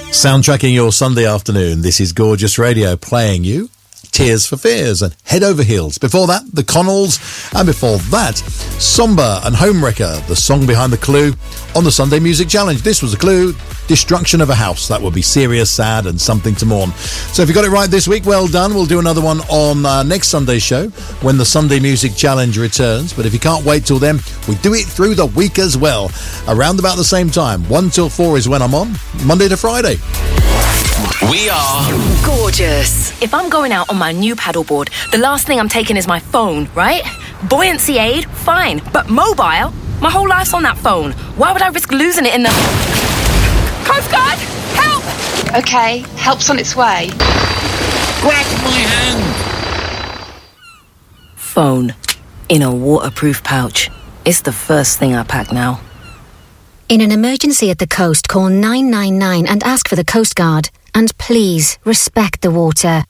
Soundtracking your Sunday afternoon, this is Gorgeous Radio playing you Tears for Fears and Head Over Heels. Before that, The Connells, and before that, Somber and Homewrecker, the song behind the clue on the Sunday Music Challenge. This was the clue, destruction of a house. That would be serious, sad, and something to mourn. So if you got it right this week, well done. We'll do another one on next Sunday's show when the Sunday Music Challenge returns. But if you can't wait till then, we do it through the week as well. Around about the same time, 1 till 4 is when I'm on, Monday to Friday. We are Gorgeous. If I'm going out on my new paddleboard, the last thing I'm taking is my phone, right? Buoyancy aid, fine. But mobile? My whole life's on that phone. Why would I risk losing it in the... Coast Guard! Help! Okay, help's on its way. Grab my hand. Phone. In a waterproof pouch. It's the first thing I pack now. In an emergency at the coast, call 999 and ask for the Coast Guard. And please, respect the water.